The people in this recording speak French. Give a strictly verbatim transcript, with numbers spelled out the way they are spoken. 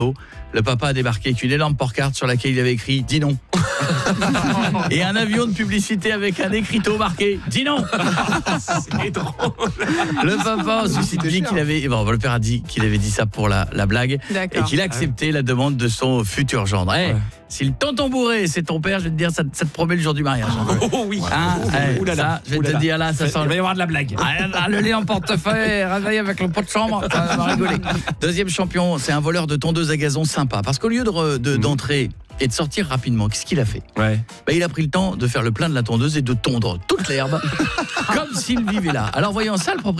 Le papa a débarqué avec une énorme pancarte sur laquelle il avait écrit « Dis non ». Et un avion de publicité avec un écriteau marqué « Dis non ». C'est drôle. Le papa ensuite dit qu'il avait, bon, le père a dit qu'il avait dit ça pour la, la blague. D'accord. Et qu'il a accepté la demande de son futur gendre. Hey, Ouais. si le tonton bourré c'est ton père, je vais te dire, ça, ça te promet le jour du mariage. Oh oui. Hein, hey, Ouh là là. ça, je vais Ouh là te là. dire là, ça Il sent va y avoir de la blague. Ah, là, le lait en portefeuille, réveillé avec le pot de chambre, ça va rigoler. Deuxième champion, c'est un voleur de tondeuse à gazon sympa. Parce qu'au lieu de, re- de- d'entrer et de sortir rapidement, qu'est-ce qu'il a fait ? Ouais. Bah, il a pris le temps de faire le plein de la tondeuse et de tondre toute l'herbe, comme s'il vivait là. Alors voyant ça, le propriétaire